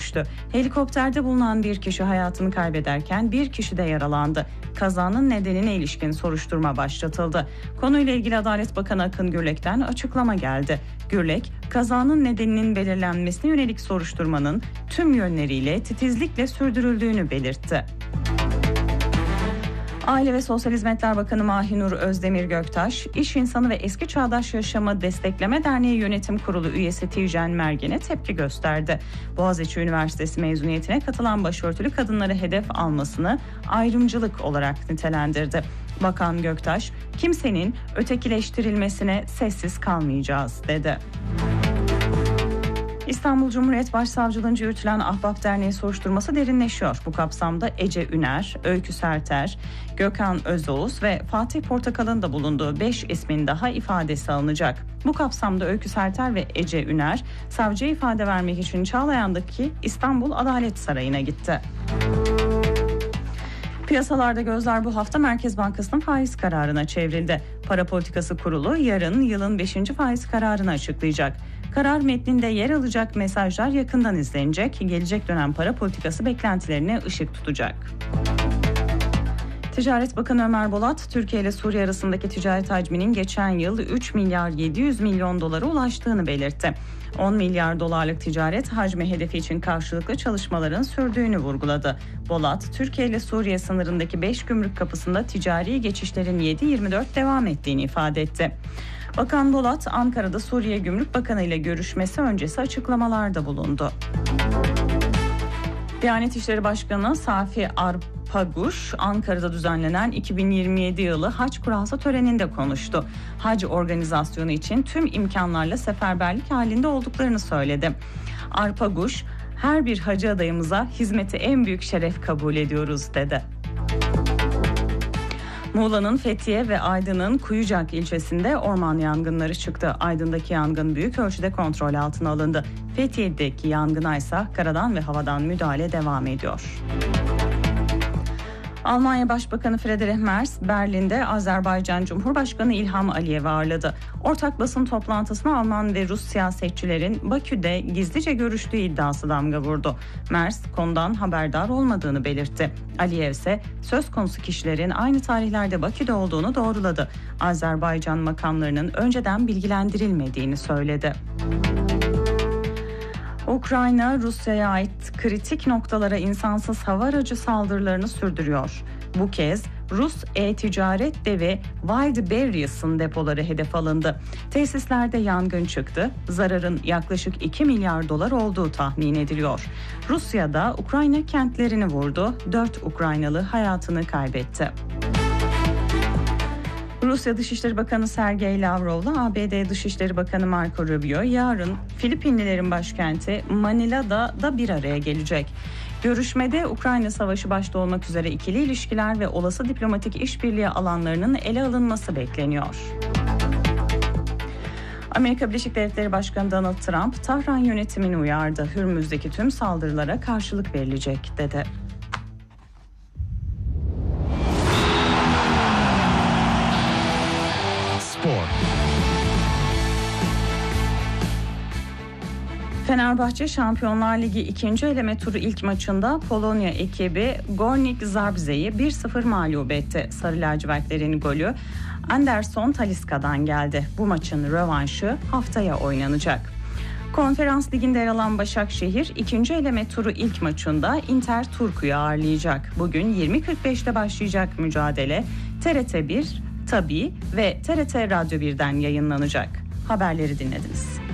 düştü. Helikopterde bulunan bir kişi hayatını kaybederken bir kişi de yaralandı. Kazanın nedenine ilişkin soruşturma başlatıldı. Konuyla ilgili Adalet Bakanı Akın Gürlek'ten açıklama geldi. Gürlek, kazanın nedeninin belirlenmesine yönelik soruşturmanın tüm yönleriyle titizlikle sürdürüldüğünü belirtti. Aile ve Sosyal Hizmetler Bakanı Mahinur Özdemir Göktaş, İş İnsanı ve Eski Çağdaş Yaşamı Destekleme Derneği Yönetim Kurulu üyesi Tijen Mergen'e tepki gösterdi. Boğaziçi Üniversitesi mezuniyetine katılan başörtülü kadınları hedef almasını ayrımcılık olarak nitelendirdi. Bakan Göktaş, kimsenin ötekileştirilmesine sessiz kalmayacağız dedi. İstanbul Cumhuriyet Başsavcılığınca yürütülen Ahbap Derneği soruşturması derinleşiyor. Bu kapsamda Ece Üner, Öykü Serter, Gökhan Özoğuz ve Fatih Portakal'ın da bulunduğu 5 ismin daha ifadesi alınacak. Bu kapsamda Öykü Serter ve Ece Üner, savcıya ifade vermek için Çağlayan'daki İstanbul Adalet Sarayı'na gitti. Piyasalarda gözler bu hafta Merkez Bankası'nın faiz kararına çevrildi. Para Politikası Kurulu yarın yılın 5. faiz kararını açıklayacak. Karar metninde yer alacak mesajlar yakından izlenecek. Gelecek dönem para politikası beklentilerine ışık tutacak. Ticaret Bakanı Ömer Bolat, Türkiye ile Suriye arasındaki ticaret hacminin geçen yıl 3 milyar 700 milyon dolara ulaştığını belirtti. 10 milyar dolarlık ticaret hacmi hedefi için karşılıklı çalışmaların sürdüğünü vurguladı. Bolat, Türkiye ile Suriye sınırındaki 5 gümrük kapısında ticari geçişlerin 7/24 devam ettiğini ifade etti. Bakan Bolat, Ankara'da Suriye Gümrük Bakanı ile görüşmesi öncesi açıklamalarda bulundu. Diyanet İşleri Başkanı Safi Arpaguş, Ankara'da düzenlenen 2027 yılı Hac Kurası töreninde konuştu. Hac organizasyonu için tüm imkanlarla seferberlik halinde olduklarını söyledi. Arpaguş, her bir hacı adayımıza hizmeti en büyük şeref kabul ediyoruz dedi. Muğla'nın Fethiye ve Aydın'ın Kuyucak ilçesinde orman yangınları çıktı. Aydın'daki yangın büyük ölçüde kontrol altına alındı. Fethiye'deki yangına ise karadan ve havadan müdahale devam ediyor. Almanya Başbakanı Friedrich Merz, Berlin'de Azerbaycan Cumhurbaşkanı İlham Aliyev'i ağırladı. Ortak basın toplantısına Alman ve Rus siyasetçilerin Bakü'de gizlice görüştüğü iddiası damga vurdu. Merz, konudan haberdar olmadığını belirtti. Aliyev ise söz konusu kişilerin aynı tarihlerde Bakü'de olduğunu doğruladı. Azerbaycan makamlarının önceden bilgilendirilmediğini söyledi. Ukrayna, Rusya'ya ait kritik noktalara insansız hava aracı saldırılarını sürdürüyor. Bu kez Rus e-ticaret devi Wildberries'ın depoları hedef alındı. Tesislerde yangın çıktı. Zararın yaklaşık 2 milyar dolar olduğu tahmin ediliyor. Rusya da Ukrayna kentlerini vurdu. 4 Ukraynalı hayatını kaybetti. Rusya Dışişleri Bakanı Sergey Lavrov'la ABD Dışişleri Bakanı Marco Rubio yarın Filipinlilerin başkenti Manila'da da bir araya gelecek. Görüşmede Ukrayna Savaşı başta olmak üzere ikili ilişkiler ve olası diplomatik işbirliği alanlarının ele alınması bekleniyor. Amerika Birleşik Devletleri Başkanı Donald Trump, Tahran yönetimini uyardı. Hürmüz'deki tüm saldırılara karşılık verilecek dedi. Fenerbahçe Şampiyonlar Ligi 2. eleme turu ilk maçında Polonya ekibi Górnik Zabrze'yi 1-0 mağlup etti. Sarı lacivertlerin golü Anderson Talisca'dan geldi. Bu maçın rövanşı haftaya oynanacak. Konferans Ligi'nde yer alan Başakşehir 2. eleme turu ilk maçında Inter Turku'yu ağırlayacak. Bugün 20.45'te başlayacak mücadele TRT 1, Tabii ve TRT Radyo 1'den yayınlanacak. Haberleri dinlediniz.